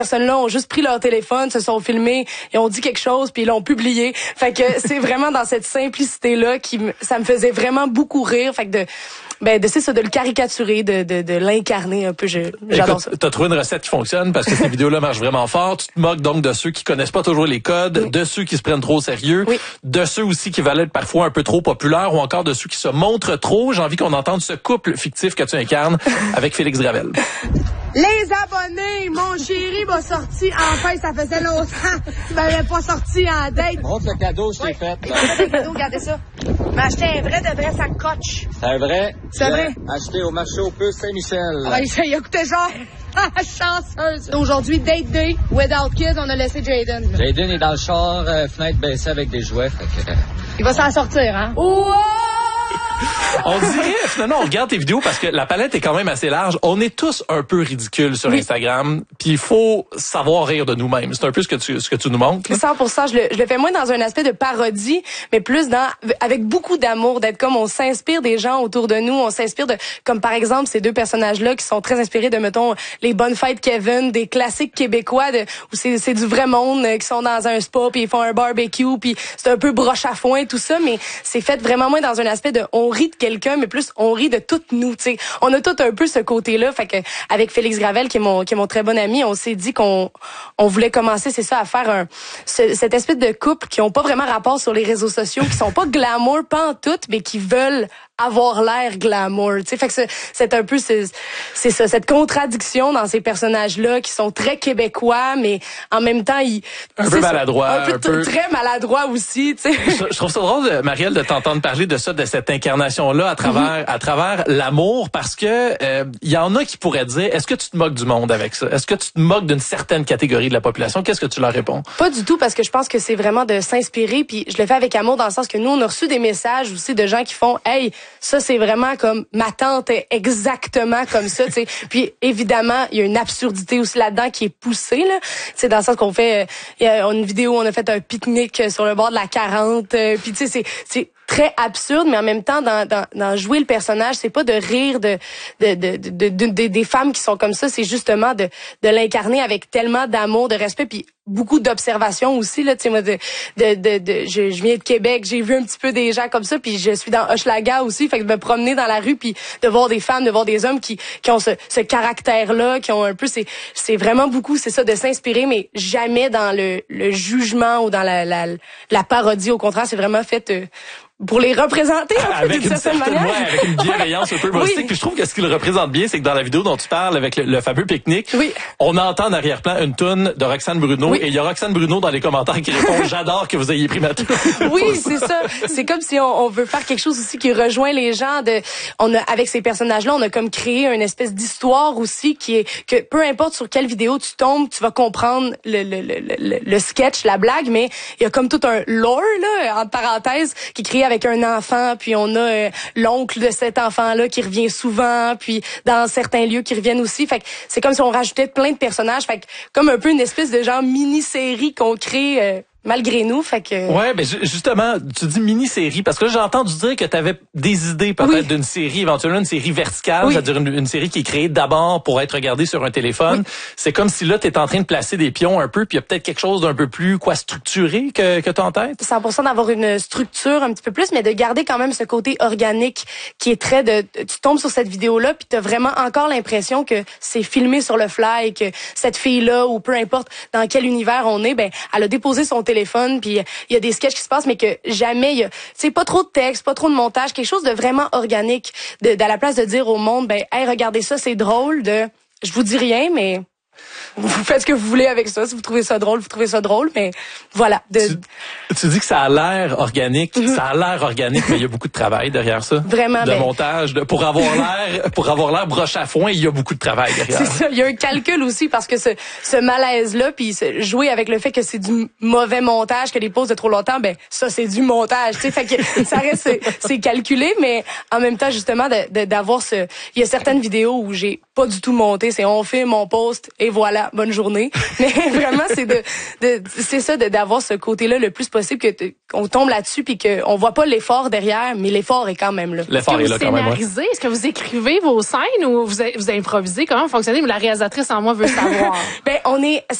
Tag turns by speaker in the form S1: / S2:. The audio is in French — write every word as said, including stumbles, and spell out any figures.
S1: personnes-là ont juste pris leur téléphone, se sont filmés, et ont dit quelque chose, puis ils l'ont publié. Fait que c'est vraiment dans cette simplicité-là qui me, ça me faisait vraiment beaucoup rire. Fait que de, ben, de, c'est ça, de le caricaturer, de, de, de l'incarner un peu, je, j'adore
S2: Écoute,
S1: ça.
S2: T'as trouvé une recette qui fonctionne parce que ces vidéos-là marchent vraiment fort. Tu te moques donc de ceux qui connaissent pas toujours les codes, oui. de ceux qui se prennent trop au sérieux, oui. de ceux aussi qui veulent être parfois un peu trop populaires ou encore de ceux qui se montrent trop. J'ai envie qu'on entende ce couple fictif que tu incarnes avec Félix Gravel.
S3: Les abonnés, mon chéri m'a sorti enfin, ça faisait longtemps qu'il m'avait pas sorti en date.
S4: Montre le cadeau, je t'ai
S3: oui.
S4: fait.
S3: Il m'a fait un cadeau, regardez ça. Il m'a acheté un vrai de vrai sacoche.
S4: C'est un vrai?
S3: C'est vrai?
S4: Acheté au marché aux puces Saint-Michel.
S3: Ah, il a coûté cher. Chanceuse. Aujourd'hui, date day, without kids, on a laissé Jaden.
S4: Jaden est dans le char, euh, fenêtre baissée avec des jouets. Fait que, euh...
S3: il va s'en sortir, hein? Oh!
S2: On dirait, finalement, on regarde tes vidéos parce que la palette est quand même assez large. On est tous un peu ridicules sur oui. Instagram, puis il faut savoir rire de nous-mêmes. C'est un peu ce que tu, ce que tu nous montres. Là.
S1: cent pour cent, je le, je le fais moins dans un aspect de parodie, mais plus dans, avec beaucoup d'amour, d'être comme on s'inspire des gens autour de nous, on s'inspire de, comme par exemple ces deux personnages-là qui sont très inspirés de, mettons, les bonnes fêtes Kevin, des classiques québécois, de, où c'est, c'est du vrai monde, qui sont dans un spa, puis ils font un barbecue, puis c'est un peu broche à foin, tout ça, mais c'est fait vraiment moins dans un aspect de, on rit de quelqu'un, mais plus on rit de toutes nous, tu sais. On a tout un peu ce côté-là, fait que avec Félix Gravel qui est mon qui est mon très bon ami, on s'est dit qu'on on voulait commencer, c'est ça, à faire un ce, cette espèce de couple qui ont pas vraiment rapport sur les réseaux sociaux, qui sont pas glamour pas en tout, mais qui veulent avoir l'air glamour, tu sais. Fait que c'est, c'est un peu c'est, c'est ça, cette contradiction dans ces personnages-là qui sont très québécois, mais en même temps ils
S2: un peu maladroits,
S1: un peu,
S2: un peu
S1: très maladroits aussi, tu sais.
S2: Je, je trouve ça drôle, Marielle, de t'entendre parler de ça, de cette incarnation-là à travers mm-hmm. à travers l'amour, parce que il euh, y en a qui pourraient dire, est-ce que tu te moques du monde avec ça? Est-ce que tu te moques d'une certaine catégorie de la population? Qu'est-ce que tu leur réponds?
S1: Pas du tout, parce que je pense que c'est vraiment de s'inspirer, puis je le fais avec amour dans le sens que nous, on a reçu des messages aussi de gens qui font, hey, ça c'est vraiment comme ma tante est exactement comme ça, tu sais. Puis évidemment, il y a une absurdité aussi là-dedans qui est poussée là. C'est dans le sens qu'on fait il y a une vidéo où on a fait un pique-nique sur le bord de la quarante, euh, puis tu sais c'est c'est très absurde, mais en même temps dans dans, dans jouer le personnage, c'est pas de rire de de de, de, de, de des femmes qui sont comme ça, c'est justement de de l'incarner avec tellement d'amour, de respect, puis beaucoup d'observation aussi là, tu sais moi de de de, de je, je viens de Québec, j'ai vu un petit peu des gens comme ça, puis je suis dans Hochelaga aussi, fait que de me promener dans la rue puis de voir des femmes, de voir des hommes qui qui ont ce ce caractère là, qui ont un peu c'est c'est vraiment beaucoup, c'est ça, de s'inspirer, mais jamais dans le le jugement ou dans la la la parodie, au contraire, c'est vraiment fait euh, pour les représenter un peu d'une certaine manière.
S2: Ouais, avec une bienveillance un peu humoristique. Oui. Puis je trouve que ce qui le représente bien, c'est que dans la vidéo dont tu parles, avec le, le fameux pique-nique,
S1: oui.
S2: on entend en arrière-plan une toune de Roxane Bruno, oui. et il y a Roxane Bruno dans les commentaires qui répond « J'adore que vous ayez pris ma toune. »
S1: Oui, c'est ça. C'est comme si on, on veut faire quelque chose aussi qui rejoint les gens. De, on a, avec ces personnages-là, on a comme créé une espèce d'histoire aussi qui est que peu importe sur quelle vidéo tu tombes, tu vas comprendre le, le, le, le, le sketch, la blague, mais il y a comme tout un lore, là, entre parenthèses, qui est créé avec un enfant. Puis on a euh, l'oncle de cet enfant-là qui revient souvent, puis dans certains lieux qui reviennent aussi. Fait que c'est comme si on rajoutait plein de personnages. Fait que comme un peu une espèce de genre mini-série qu'on crée euh, malgré nous, fait que...
S2: Ouais, mais justement, tu dis mini-série, parce que là, j'ai entendu dire que tu avais des idées peut-être oui. d'une série, éventuellement une série verticale, oui. c'est-à-dire une, une série qui est créée d'abord pour être regardée sur un téléphone. Oui. C'est comme si là, tu es en train de placer des pions un peu, puis il y a peut-être quelque chose d'un peu plus quoi structuré que, que tu as en tête?
S1: cent pour cent d'avoir une structure un petit peu plus, mais de garder quand même ce côté organique qui est très de... Tu tombes sur cette vidéo-là, puis tu as vraiment encore l'impression que c'est filmé sur le fly, que cette fille-là, ou peu importe dans quel univers on est, ben elle a déposé son téléphone, puis il y a des sketchs qui se passent, mais que jamais il y a, c'est pas trop de texte, pas trop de montage, quelque chose de vraiment organique, de, de à la place de dire au monde, ben, hey, regardez ça, c'est drôle, de, je vous dis rien, mais vous faites ce que vous voulez avec ça. Si vous trouvez ça drôle, vous trouvez ça drôle, mais voilà. De...
S2: Tu, tu dis que ça a l'air organique, mm-hmm. ça a l'air organique, mais il y a beaucoup de travail derrière ça.
S1: Vraiment.
S2: De ben... montage, de, pour avoir l'air, pour avoir l'air broche à foin, il y a beaucoup de travail derrière.
S1: C'est ça. Il y a un calcul aussi parce que ce, ce malaise-là, puis jouer avec le fait que c'est du mauvais montage, que les pauses de trop longtemps, ben ça c'est du montage. Tu sais, fait que ça reste, c'est, c'est calculé, mais en même temps justement de, de, d'avoir ce, il y a certaines vidéos où j'ai pas du tout monté, c'est on filme, on poste et voilà, bonne journée. Mais vraiment, c'est de, de c'est ça, de, d'avoir ce côté-là le plus possible, que qu'on tombe là-dessus puis qu'on voit pas l'effort derrière, mais l'effort est quand même là.
S2: L'effort est, est là quand même.
S5: Ouais. Est-ce que vous écrivez vos scènes ou vous, vous improvisez? Comment vous fonctionnez? Mais la réalisatrice en moi veut savoir.
S1: Ben, on est,